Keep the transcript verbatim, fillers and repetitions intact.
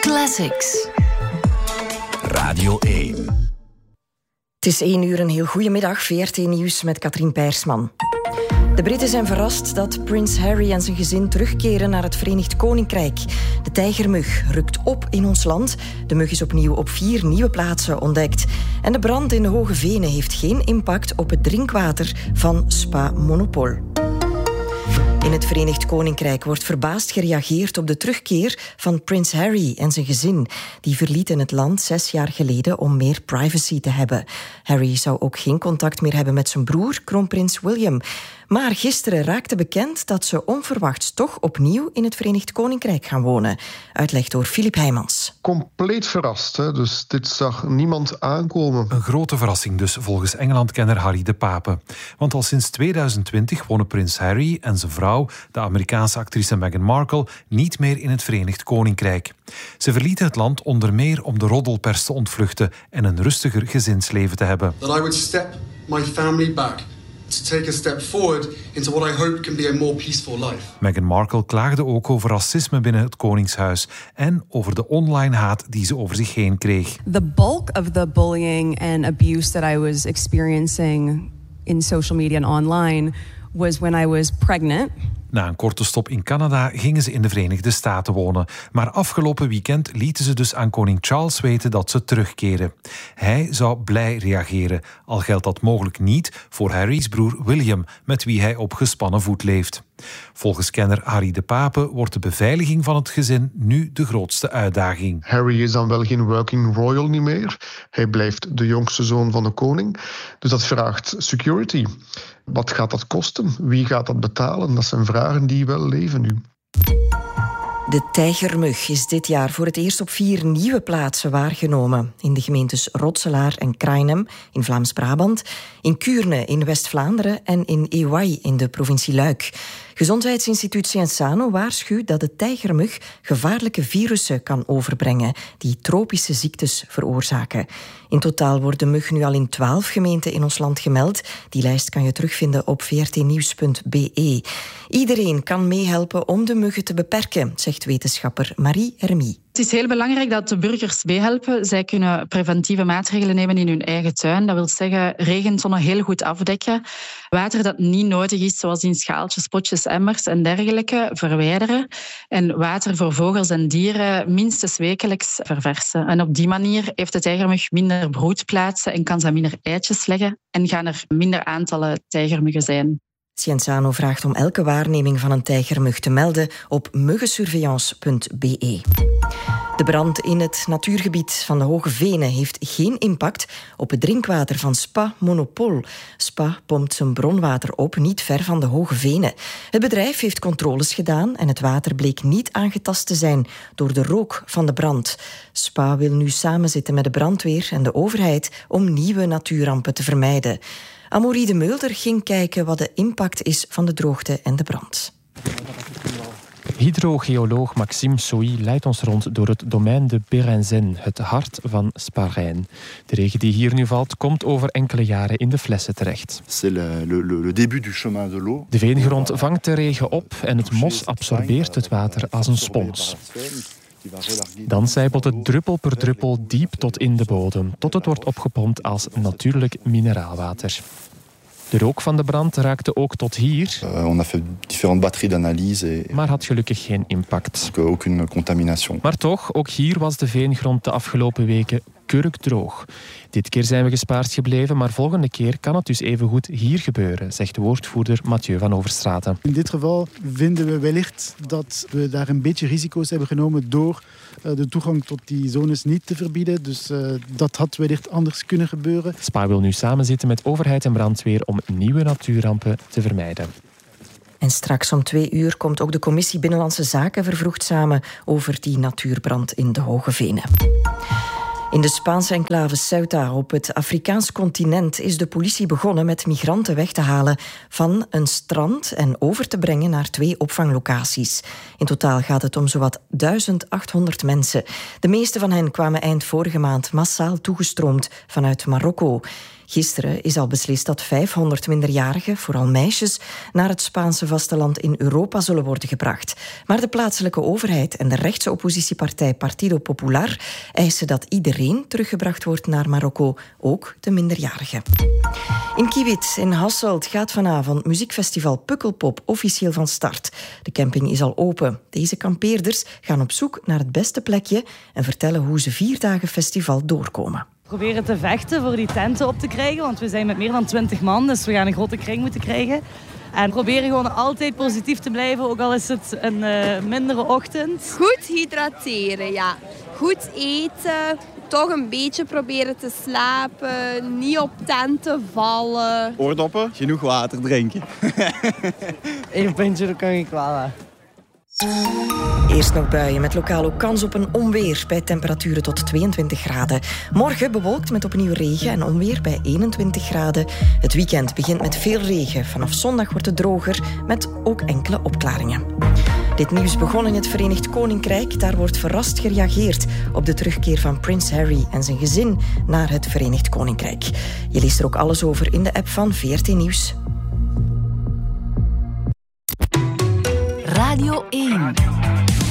Classics. Radio één. Het is één uur, een heel goede middag. V R T Nieuws met Katrien Peirsman. De Britten zijn verrast dat prins Harry en zijn gezin terugkeren naar het Verenigd Koninkrijk. De tijgermug rukt op in ons land. De mug is opnieuw op vier nieuwe plaatsen ontdekt. En de brand in de Hoge Venen heeft geen impact op het drinkwater van Spa Monopol. In het Verenigd Koninkrijk wordt verbaasd gereageerd op de terugkeer van prins Harry en zijn gezin. Die verlieten het land zes jaar geleden om meer privacy te hebben. Harry zou ook geen contact meer hebben met zijn broer, kroonprins William. Maar gisteren raakte bekend dat ze onverwachts toch opnieuw in het Verenigd Koninkrijk gaan wonen. Uitleg door Filip Heijmans. Compleet verrast, hè? Dus dit zag niemand aankomen. Een grote verrassing dus, volgens Engeland-kenner Harry de Pape. Want al sinds tweeduizend twintig wonen prins Harry en zijn vrouw, de Amerikaanse actrice Meghan Markle, niet meer in het Verenigd Koninkrijk. Ze verlieten het land onder meer om de roddelpers te ontvluchten en een rustiger gezinsleven te hebben. That I would step my family back to take a step forward into what I hope can be a more peaceful life. Meghan Markle klaagde ook over racisme binnen het Koningshuis en over de online haat die ze over zich heen kreeg. The bulk of the bullying and abuse that I was experiencing in social media and online was when I was pregnant. Na een korte stop in Canada gingen ze in de Verenigde Staten wonen. Maar afgelopen weekend lieten ze dus aan koning Charles weten dat ze terugkeren. Hij zou blij reageren, al geldt dat mogelijk niet voor Harry's broer William, met wie hij op gespannen voet leeft. Volgens kenner Harry de Pape wordt de beveiliging van het gezin nu de grootste uitdaging. Harry is dan wel geen working royal niet meer. Hij blijft de jongste zoon van de koning. Dus dat vraagt security. Wat gaat dat kosten? Wie gaat dat betalen? Dat zijn vragen die wel leven nu. De tijgermug is dit jaar voor het eerst op vier nieuwe plaatsen waargenomen. In de gemeentes Rotselaar en Krainem in Vlaams-Brabant, in Kuurne in West-Vlaanderen en in Ewai in de provincie Luik. Gezondheidsinstituut Scienzano waarschuwt dat de tijgermug gevaarlijke virussen kan overbrengen die tropische ziektes veroorzaken. In totaal wordt de mug nu al in twaalf gemeenten in ons land gemeld. Die lijst kan je terugvinden op v r t nieuws punt b e. Iedereen kan meehelpen om de muggen te beperken, zegt wetenschapper Marie Hermie. Het is heel belangrijk dat de burgers meehelpen. Zij kunnen preventieve maatregelen nemen in hun eigen tuin. Dat wil zeggen regentonnen heel goed afdekken. Water dat niet nodig is, zoals in schaaltjes, potjes, emmers en dergelijke, verwijderen. En water voor vogels en dieren minstens wekelijks verversen. En op die manier heeft de tijgermug minder broedplaatsen en kan ze minder eitjes leggen en gaan er minder aantallen tijgermuggen zijn. Scienzano vraagt om elke waarneming van een tijgermug te melden op muggensurveillance punt b e. De brand in het natuurgebied van de Hoge Venen heeft geen impact op het drinkwater van Spa Monopol. Spa pompt zijn bronwater op, niet ver van de Hoge Venen. Het bedrijf heeft controles gedaan en het water bleek niet aangetast te zijn door de rook van de brand. Spa wil nu samenzitten met de brandweer en de overheid om nieuwe natuurrampen te vermijden. Amaury de Mulder ging kijken wat de impact is van de droogte en de brand. Hydrogeoloog Maxime Soy leidt ons rond door het domein de Bérenzen, het hart van Spa-Rijn. De regen die hier nu valt, komt over enkele jaren in de flessen terecht. De veengrond vangt de regen op en het mos absorbeert het water als een spons. Dan sijpelt het druppel per druppel diep tot in de bodem, tot het wordt opgepompt als natuurlijk mineraalwater. De rook van de brand raakte ook tot hier, maar had gelukkig geen impact. Maar toch, ook hier was de veengrond de afgelopen weken kurkdroog. Dit keer zijn we gespaard gebleven, maar volgende keer kan het dus evengoed hier gebeuren, zegt woordvoerder Mathieu van Overstraten. In dit geval vinden we wellicht dat we daar een beetje risico's hebben genomen door de toegang tot die zones niet te verbieden. Dus uh, dat had wellicht anders kunnen gebeuren. Spa wil nu samenzitten met overheid en brandweer om nieuwe natuurrampen te vermijden. En straks om twee uur komt ook de Commissie Binnenlandse Zaken vervroegd samen over die natuurbrand in de Hoge Venen. In de Spaanse enclave Ceuta op het Afrikaans continent is de politie begonnen met migranten weg te halen van een strand en over te brengen naar twee opvanglocaties. In totaal gaat het om zowat duizend achthonderd mensen. De meeste van hen kwamen eind vorige maand massaal toegestroomd vanuit Marokko. Gisteren is al beslist dat vijfhonderd minderjarigen, vooral meisjes, naar het Spaanse vasteland in Europa zullen worden gebracht. Maar de plaatselijke overheid en de rechtse oppositiepartij Partido Popular eisen dat iedereen teruggebracht wordt naar Marokko, ook de minderjarigen. In Kiewit in Hasselt gaat vanavond muziekfestival Pukkelpop officieel van start. De camping is al open. Deze kampeerders gaan op zoek naar het beste plekje en vertellen hoe ze vier dagen festival doorkomen. We proberen te vechten voor die tenten op te krijgen, want we zijn met meer dan twintig man, dus we gaan een grote kring moeten krijgen. En proberen gewoon altijd positief te blijven, ook al is het een uh, mindere ochtend. Goed hydrateren, ja. Goed eten, toch een beetje proberen te slapen, niet op tenten vallen. Oordoppen, genoeg water drinken. Eén pintje, dat kan niet kwaad. Eerst nog buien met lokaal ook kans op een onweer bij temperaturen tot tweeëntwintig graden. Morgen bewolkt met opnieuw regen en onweer bij eenentwintig graden. Het weekend begint met veel regen. Vanaf zondag wordt het droger met ook enkele opklaringen. Dit nieuws begon in het Verenigd Koninkrijk. Daar wordt verrast gereageerd op de terugkeer van Prins Harry en zijn gezin naar het Verenigd Koninkrijk. Je leest er ook alles over in de app van V R T Nieuws. Radio één.